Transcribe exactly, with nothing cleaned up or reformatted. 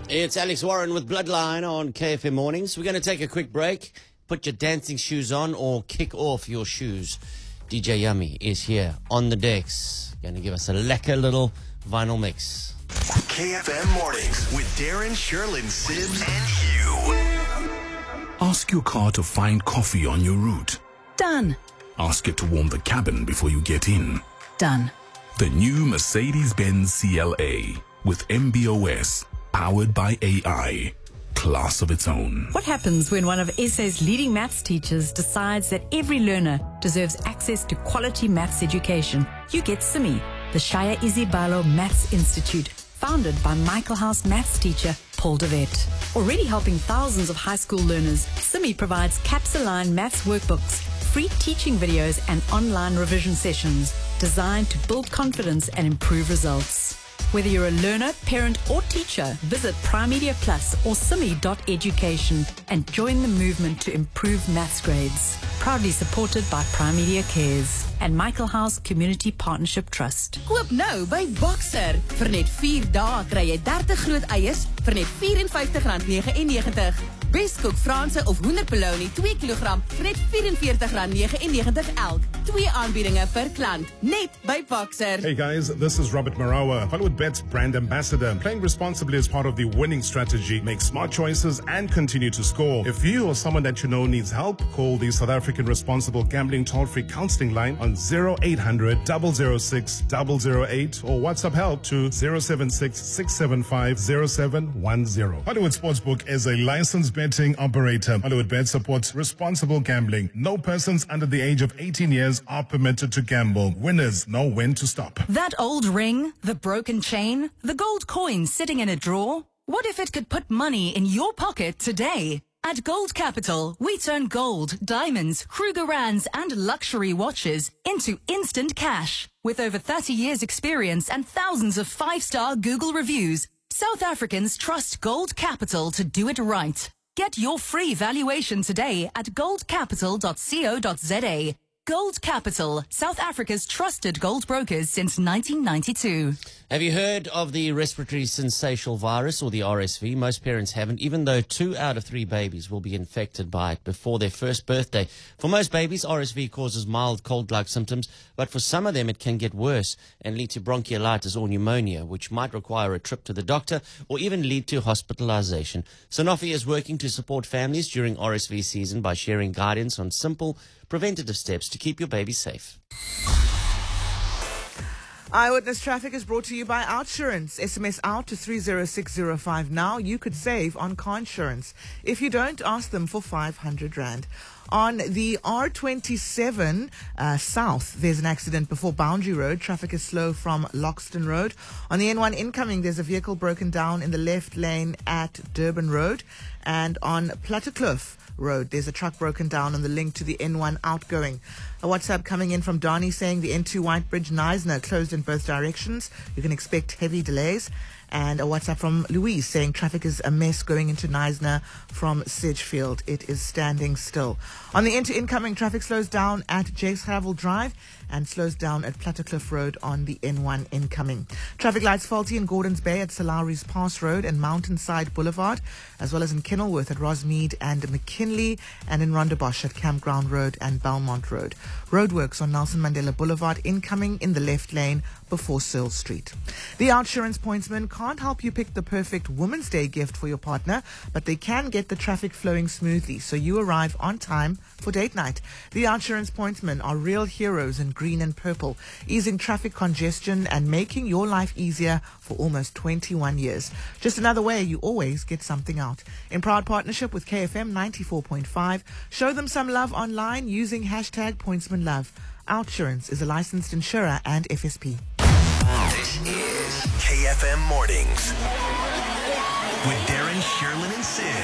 It's Alex Warren with Bloodline on K F M Mornings. We're going to take a quick break. Put your dancing shoes on or kick off your shoes. D J Yummy is here on the decks. Going to give us a lekker little vinyl mix. K F M Mornings with Darren, Sherlyn, Sibs, and Hugh. Ask your car to find coffee on your route. Done. Ask it to warm the cabin before you get in. Done. The new Mercedes-Benz C L A with M B O S, powered by A I. Class of its own. What happens when one of S A's leading maths teachers decides that every learner deserves access to quality maths education? You get S I M I, the Shaya Isibalo Maths Institute, founded by Michael House maths teacher Paul de Wet. Already helping thousands of high school learners, S I M I provides CAPS-aligned maths workbooks, free teaching videos and online revision sessions designed to build confidence and improve results. Whether you're a learner, parent or teacher, visit Primedia Plus or simi dot education and join the movement to improve maths grades. Proudly supported by Primedia Cares and Michael House Community Partnership Trust. Koop nou by Boxer. Vir net vier dae kry jy dertig groot eiers vir net vyf en vyftig rand negenennegentig. Bestkoek Franse of hoenderpolony twee kilogram vir net vyf en veertig rand negenennegentig elk. Twee aanbiedinge per klant, net by Boxer. Hey guys, this is Robert Marawa, Hollywood Bet's brand ambassador. Playing responsibly is part of the winning strategy. Make smart choices and continue to score. If you or someone that you know needs help, call the South African Responsible Gambling Toll-Free Counseling Line on zero eight hundred, double oh six, double oh eight or WhatsApp help to zero seven six, six seven five, zero seven one zero. Hollywood Sportsbook is a licensed betting operator. Hollywood Bet supports responsible gambling. No persons under the age of eighteen years are permitted to gamble. Winners know when to stop. That old ring, the broken chain, the gold coin sitting in a drawer. What if it could put money in your pocket today? At Gold Capital, we turn gold, diamonds, Krugerrands and luxury watches into instant cash. With over thirty years experience and thousands of five-star Google reviews, South Africans trust Gold Capital to do it right. Get your free valuation today at gold capital dot co dot za. Gold Capital, South Africa's trusted gold brokers since nineteen ninety-two. Have you heard of the respiratory syncytial virus, or the R S V? Most parents haven't, even though two out of three babies will be infected by it before their first birthday. For most babies, R S V causes mild cold-like symptoms, but for some of them it can get worse and lead to bronchiolitis or pneumonia, which might require a trip to the doctor or even lead to hospitalization. Sanofi is working to support families during R S V season by sharing guidance on simple preventative steps to keep your baby safe. Eyewitness Traffic is brought to you by OUTsurance. S M S out to three zero six zero five now. You could save on car insurance. If you don't, ask them for five hundred rand. On the R twenty-seven uh, south, there's an accident before Boundary Road. Traffic is slow from Loxton Road. On the N one incoming, there's a vehicle broken down in the left lane at Durban Road. And on Plattekloof Road, there's a truck broken down on the link to the N one outgoing. A WhatsApp coming in from Donnie saying the N two White Bridge Knysna closed in both directions. You can expect heavy delays. And a WhatsApp from Louise saying traffic is a mess going into Knysna from Sedgefield. It is standing still. On the N two incoming, traffic slows down at Jakes Havel Drive and slows down at Plattekloof Road on the N one incoming. Traffic lights faulty in Gordons Bay at Salaries Pass Road and Mountainside Boulevard, as well as in Kenilworth at Rosmead and McKinley, and in Rondebosch at Campground Road and Belmont Road. Roadworks on Nelson Mandela Boulevard incoming in the left lane before Searle Street. The OUTsurance pointsman can't help you pick the perfect Women's Day gift for your partner, but they can get the traffic flowing smoothly so you arrive on time for date night. The OUTsurance pointsmen are real heroes in green and purple, easing traffic congestion and making your life easier for almost twenty-one years. Just another way you always get something out. In proud partnership with K F M ninety-four point five, show them some love online using hashtag pointsmanlove. OUTsurance is a licensed insurer and F S P. This is K F M Mornings with Darren, Sherlyn, and Sid.